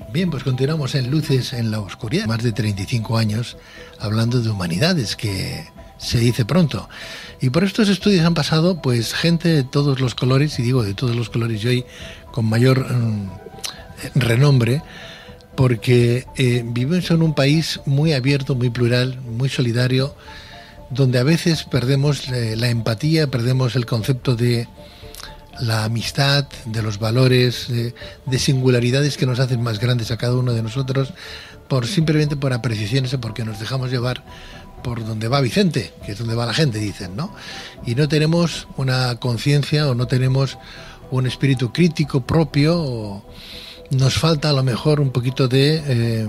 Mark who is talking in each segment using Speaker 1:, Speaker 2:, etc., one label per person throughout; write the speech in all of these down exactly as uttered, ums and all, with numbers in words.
Speaker 1: Bien, pues continuamos en Luces en la Oscuridad. Más de treinta y cinco años hablando de humanidades, que se dice pronto. Y por estos estudios han pasado pues gente de todos los colores, y digo de todos los colores y hoy con mayor mmm, renombre, porque eh, vivimos en un país muy abierto, muy plural, muy solidario, donde a veces perdemos eh, la empatía, perdemos el concepto de la amistad, de los valores, de, de singularidades que nos hacen más grandes a cada uno de nosotros, por simplemente por apreciaciones o porque nos dejamos llevar por donde va Vicente, que es donde va la gente, dicen, ¿no? Y no tenemos una conciencia o no tenemos un espíritu crítico propio, o nos falta a lo mejor un poquito de, eh,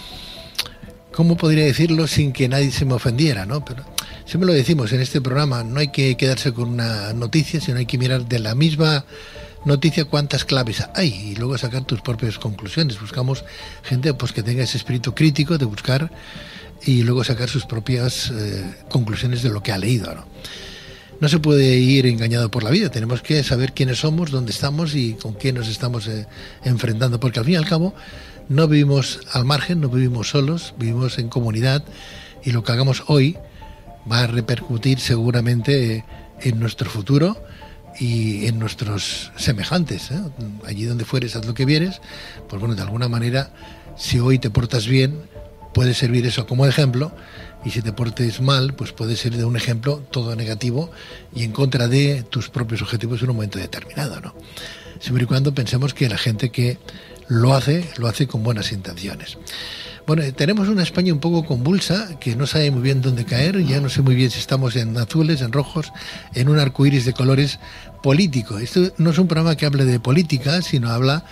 Speaker 1: ¿cómo podría decirlo sin que nadie se me ofendiera, ¿no? Pero siempre lo decimos en este programa, no hay que quedarse con una noticia, sino hay que mirar de la misma noticia cuántas claves hay y luego sacar tus propias conclusiones. Buscamos gente pues que tenga ese espíritu crítico de buscar y luego sacar sus propias eh, conclusiones de lo que ha leído, ¿no? No se puede ir engañado por la vida, tenemos que saber quiénes somos, dónde estamos y con quién nos estamos eh, enfrentando, porque al fin y al cabo no vivimos al margen, no vivimos solos, vivimos en comunidad, y lo que hagamos hoy va a repercutir seguramente en nuestro futuro y en nuestros semejantes, ¿eh? Allí donde fueres, haz lo que vieres, pues bueno, de alguna manera, si hoy te portas bien, puede servir eso como ejemplo, y si te portes mal, pues puede ser de un ejemplo todo negativo y en contra de tus propios objetivos en un momento determinado, ¿no? Siempre y cuando pensemos que la gente que lo hace, lo hace con buenas intenciones. Bueno, tenemos una España un poco convulsa, que no sabe muy bien dónde caer. Ya no sé muy bien si estamos en azules, en rojos, en un arcoíris de colores político. Esto no es un programa que hable de política, sino habla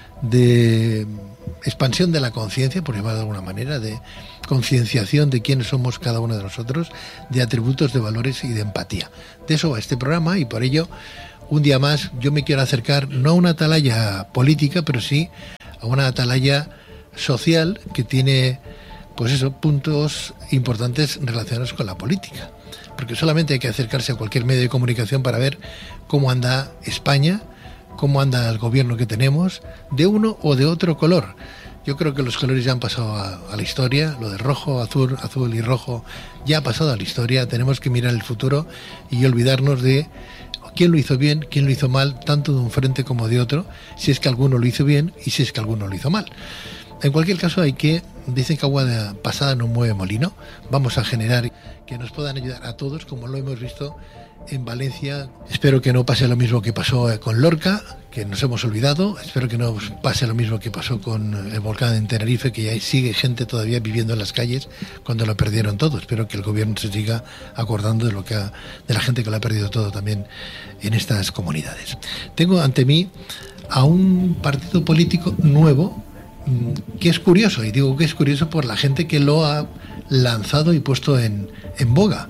Speaker 1: de expansión de la conciencia, por llamarlo de alguna manera, de concienciación de quiénes somos cada uno de nosotros, de atributos, de valores y de empatía. De eso va este programa, y por ello, un día más, yo me quiero acercar no a una atalaya política, pero sí a una atalaya social que tiene, pues eso, puntos importantes relacionados con la política, porque solamente hay que acercarse a cualquier medio de comunicación para ver cómo anda España, cómo anda el gobierno que tenemos, de uno o de otro color. Yo creo que los colores ya han pasado a, a la historia, lo de rojo, azul, azul y rojo ya ha pasado a la historia. Tenemos que mirar el futuro y olvidarnos de quién lo hizo bien, quién lo hizo mal, tanto de un frente como de otro, si es que alguno lo hizo bien y si es que alguno lo hizo mal. En cualquier caso, hay que, dicen que agua de pasada no mueve molino. Vamos a generar que nos puedan ayudar a todos, como lo hemos visto en Valencia. Espero que no pase lo mismo que pasó con Lorca, que nos hemos olvidado. Espero que no pase lo mismo que pasó con el volcán en Tenerife, que ya sigue gente todavía viviendo en las calles cuando lo perdieron todo. Espero que el gobierno se siga acordando de lo que ha, de la gente que lo ha perdido todo también en estas comunidades. Tengo ante mí a un partido político nuevo, que es curioso, y digo que es curioso por la gente que lo ha lanzado y puesto en, en boga.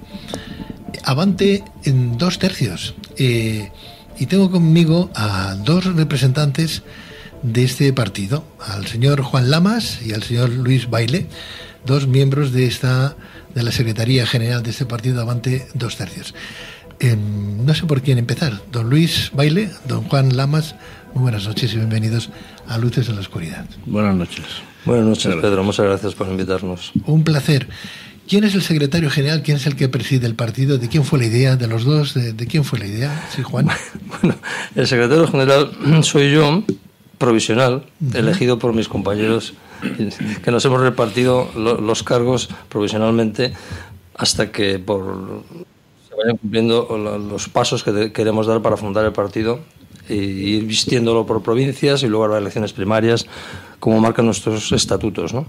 Speaker 1: Avante en dos tercios. Eh, y tengo conmigo a dos representantes de este partido, al señor Juan Lamas y al señor Luis Baile, dos miembros de esta de la Secretaría General de este partido Avante dos tercios. Eh, no sé por quién empezar. Don Luis Baile, don Juan Lamas, muy buenas noches y bienvenidos a Luces en la Oscuridad.
Speaker 2: Buenas noches.
Speaker 3: Buenas noches, muchas Pedro. Muchas gracias por invitarnos.
Speaker 1: Un placer. ¿Quién es el secretario general? ¿Quién es el que preside el partido? ¿De quién fue la idea? ¿De los dos? ¿De, de quién fue la idea? Sí, Juan.
Speaker 3: Bueno, el secretario general soy yo, provisional, uh-huh. elegido por mis compañeros, que nos hemos repartido lo, los cargos provisionalmente hasta que por se vayan cumpliendo los pasos que de, queremos dar para fundar el partido e ir vistiéndolo por provincias y luego las elecciones primarias, como marcan nuestros estatutos, ¿no?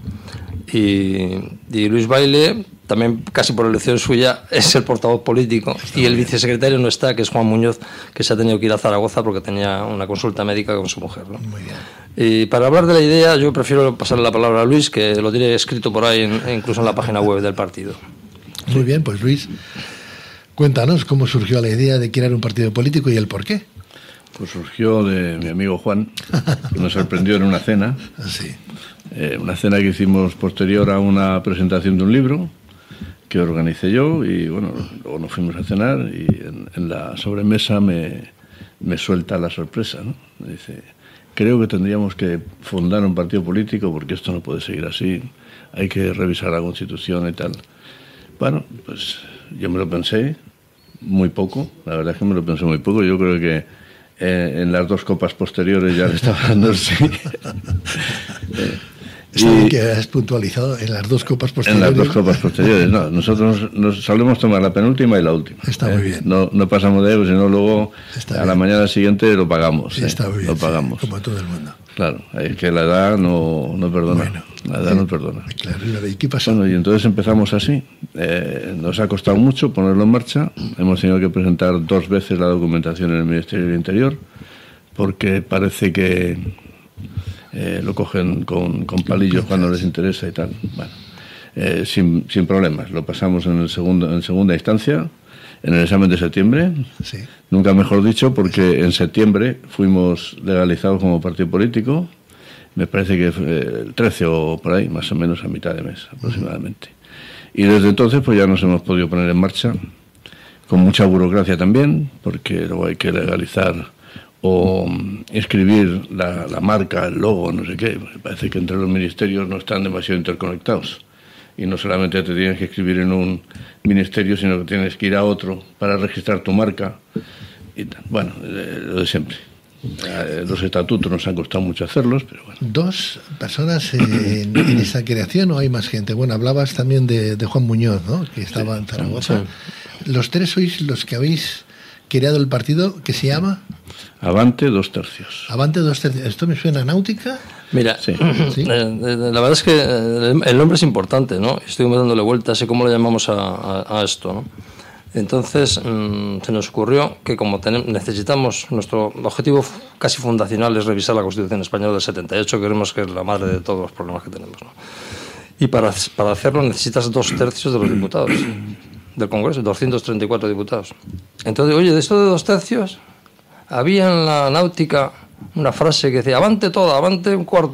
Speaker 3: Y, y Luis Baile, también casi por elección suya, es el portavoz político. Está y el bien. Vicesecretario no está, que es Juan Muñoz, que se ha tenido que ir a Zaragoza porque tenía una consulta médica con su mujer, ¿no?
Speaker 1: Muy bien.
Speaker 3: Y para hablar de la idea, yo prefiero pasarle la palabra a Luis, que lo tiene escrito por ahí, en, incluso en la página web del partido.
Speaker 1: Muy bien, pues Luis, cuéntanos cómo surgió la idea de crear un partido político y el por qué.
Speaker 2: Pues surgió de mi amigo Juan, que nos sorprendió en una cena.
Speaker 1: Sí.
Speaker 2: Eh, una cena que hicimos posterior a una presentación de un libro que organicé yo, y bueno, luego nos fuimos a cenar y en, en la sobremesa me, me suelta la sorpresa, ¿no? Me dice, creo que tendríamos que fundar un partido político porque esto no puede seguir así, hay que revisar la Constitución y tal. Bueno, pues yo me lo pensé muy poco, la verdad es que me lo pensé muy poco, yo creo que eh, en las dos copas posteriores ya le estaba dando el sí. eh,
Speaker 1: Está bien que has puntualizado en las dos copas posteriores.
Speaker 2: En las dos copas posteriores, no. Nosotros nos solemos tomar la penúltima y la última.
Speaker 1: Está
Speaker 2: ¿eh?
Speaker 1: muy bien.
Speaker 2: No, no pasamos de ellos, sino luego
Speaker 1: Está
Speaker 2: a
Speaker 1: bien.
Speaker 2: la mañana siguiente lo pagamos. ¿eh?
Speaker 1: Está muy bien,
Speaker 2: lo pagamos.
Speaker 1: sí, como todo el mundo.
Speaker 2: Claro, es que la edad no, no perdona.
Speaker 1: Bueno,
Speaker 2: la edad
Speaker 1: eh,
Speaker 2: no perdona.
Speaker 1: Claro, ¿y qué pasó?
Speaker 2: Bueno, y entonces empezamos así. Eh, nos ha costado mucho ponerlo en marcha. Hemos tenido que presentar dos veces la documentación en el Ministerio del Interior, porque parece que eh, lo cogen con, con palillos cuando les interesa y tal. Bueno, eh, sin, sin problemas. Lo pasamos en, el segundo, en segunda instancia, en el examen de septiembre.
Speaker 1: Sí.
Speaker 2: Nunca mejor dicho, porque en septiembre fuimos legalizados como partido político. Me parece que fue el trece o por ahí, más o menos a mitad de mes aproximadamente. Y desde entonces pues ya nos hemos podido poner en marcha, con mucha burocracia también, porque luego hay que legalizar o inscribir la, la marca, el logo, no sé qué. Me parece que entre los ministerios no están demasiado interconectados. Y no solamente te tienes que inscribir en un ministerio, sino que tienes que ir a otro para registrar tu marca. Y tal. Bueno, eh, lo de siempre. Eh, los estatutos nos han costado mucho hacerlos, pero bueno.
Speaker 1: ¿Dos personas en, en esa creación o hay más gente? Bueno, hablabas también de, de Juan Muñoz, ¿no? Que estaba sí, en Zaragoza. Sí. Los tres sois los que habéis creado el partido que se llama...
Speaker 2: Avante dos tercios.
Speaker 1: Avante dos tercios. ¿Esto me suena a náutica?
Speaker 3: Mira,
Speaker 2: sí.
Speaker 3: ¿Sí? Eh, la verdad es que el nombre es importante, ¿no? Estoy dándole vueltas y cómo le llamamos a, a, a esto, ¿no? Entonces mmm, se nos ocurrió que como tenemos, necesitamos, nuestro objetivo casi fundacional es revisar la Constitución Española del setenta y ocho, que creemos que es la madre de todos los problemas que tenemos, ¿no? Y para, para hacerlo necesitas dos tercios de los diputados del Congreso, doscientos treinta y cuatro diputados. Entonces, oye, de esto de dos tercios, había en la náutica una frase que decía, avante toda, avante un cuarto.